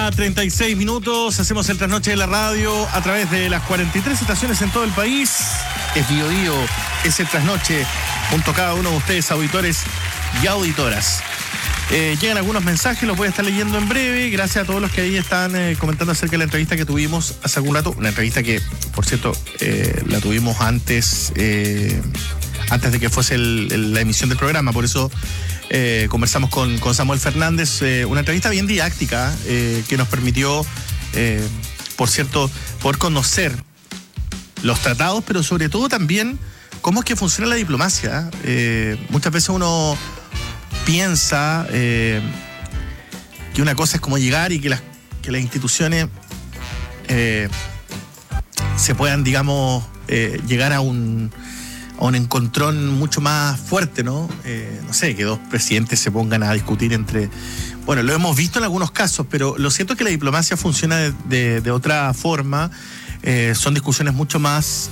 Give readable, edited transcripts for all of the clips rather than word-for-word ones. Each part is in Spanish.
36 minutos, hacemos el trasnoche de la radio a través de las 43 estaciones en todo el país. Es Biodío, es el trasnoche, junto a cada uno de ustedes, auditores y auditoras. Llegan algunos mensajes, los voy a estar leyendo en breve. Gracias a todos los que ahí están comentando acerca de la entrevista que tuvimos hace algún rato. Una entrevista que, por cierto, la tuvimos antes de que fuese la emisión del programa. Por eso conversamos con Samuel Fernández. Una entrevista bien didáctica que nos permitió, por cierto, poder conocer los tratados, pero sobre todo también cómo es que funciona la diplomacia. Muchas veces uno piensa que una cosa es como llegar y que las instituciones se puedan, digamos, llegar a un encontrón mucho más fuerte, ¿no? No sé, que dos presidentes se pongan a discutir entre... Bueno, lo hemos visto en algunos casos, pero lo cierto es que la diplomacia funciona de otra forma. Son discusiones mucho más...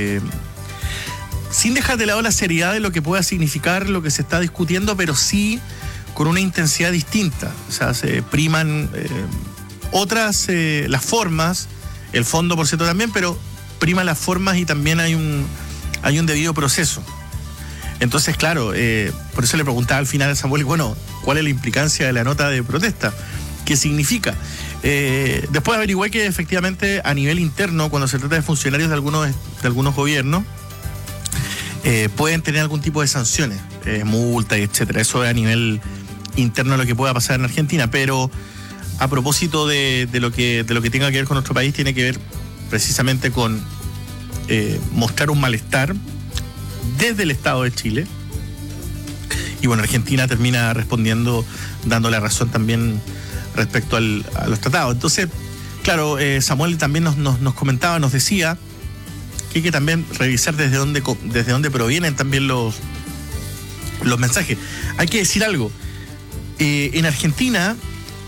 sin dejar de lado la seriedad de lo que pueda significar lo que se está discutiendo, pero sí con una intensidad distinta. O sea, se priman otras, las formas, el fondo por cierto también, pero priman las formas y también hay un debido proceso. Entonces, claro, por eso le preguntaba al final a Samuel, bueno, ¿cuál es la implicancia de la nota de protesta? ¿Qué significa? Después averigüé que efectivamente a nivel interno, cuando se trata de funcionarios de algunos gobiernos, pueden tener algún tipo de sanciones, multas, etcétera. Eso es a nivel interno lo que pueda pasar en Argentina, pero a propósito de lo que tenga que ver con nuestro país, tiene que ver precisamente con mostrar un malestar desde el Estado de Chile. Y bueno, Argentina termina respondiendo, dando la razón también respecto a los tratados. Entonces, claro, Samuel también nos comentaba, nos decía que hay que también revisar desde dónde provienen también los mensajes. Hay que decir algo. En Argentina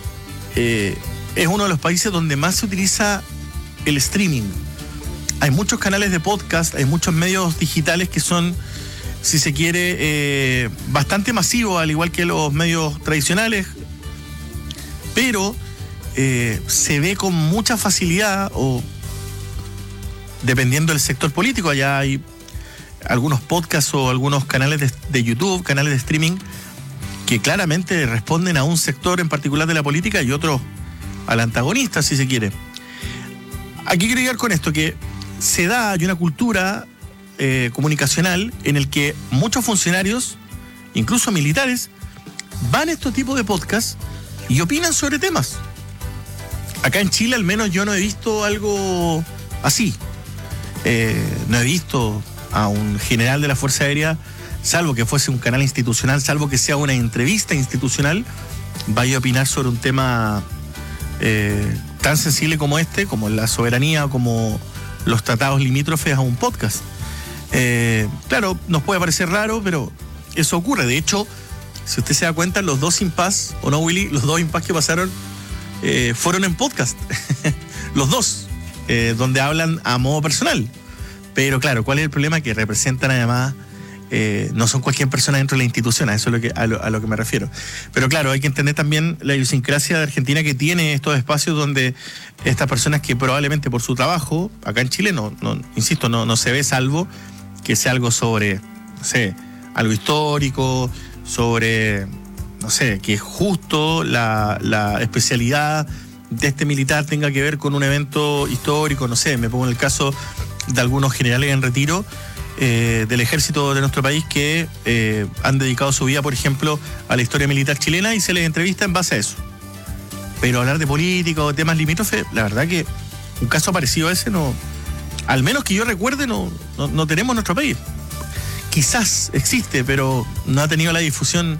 es uno de los países donde más se utiliza el streaming. Hay muchos canales de podcast, hay muchos medios digitales que son, si se quiere, bastante masivos, al igual que los medios tradicionales, pero se ve con mucha facilidad, o dependiendo del sector político. Allá hay algunos podcasts o algunos canales de YouTube, canales de streaming, que claramente responden a un sector en particular de la política y otros al antagonista, si se quiere. Aquí quiero llegar con esto, que hay una cultura comunicacional en el que muchos funcionarios, incluso militares, van a estos tipos de podcasts y opinan sobre temas. Acá en Chile al menos yo no he visto algo así. No he visto a un general de la Fuerza Aérea, salvo que fuese un canal institucional, salvo que sea una entrevista institucional, vaya a opinar sobre un tema tan sensible como como la soberanía o como los tratados limítrofes a un podcast. Claro, nos puede parecer raro, pero eso ocurre. De hecho, si usted se da cuenta, los dos impas, ¿o no, Willy? Los dos impas que pasaron fueron en podcast. Los dos, donde hablan a modo personal. Pero claro, ¿cuál es el problema? Que representan además, no son cualquier persona dentro de la institución, a eso es a lo que me refiero. Pero claro, hay que entender también la idiosincrasia de Argentina, que tiene estos espacios donde estas personas que probablemente por su trabajo, acá en Chile insisto, no se ve, salvo que sea algo sobre, no sé, algo histórico, sobre, no sé, que justo la especialidad de este militar tenga que ver con un evento histórico. No sé, me pongo en el caso de algunos generales en retiro del ejército de nuestro país que han dedicado su vida, por ejemplo, a la historia militar chilena, y se les entrevista en base a eso. Pero hablar de política o de temas limítrofes, la verdad que un caso parecido a ese no, al menos que yo recuerde, no tenemos en nuestro país. Quizás existe, pero no ha tenido una difusión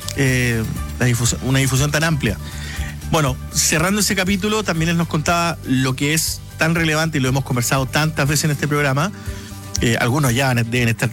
tan amplia. Bueno, cerrando ese capítulo, también él nos contaba lo que es tan relevante, y lo hemos conversado tantas veces en este programa. Algunos ya deben estar